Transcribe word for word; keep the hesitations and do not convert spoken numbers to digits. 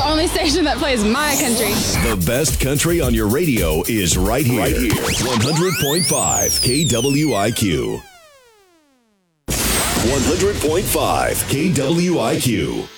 only station that plays my country. The best country on your radio is right here. Right here. one hundred point five K W I Q. one hundred point five K W I Q.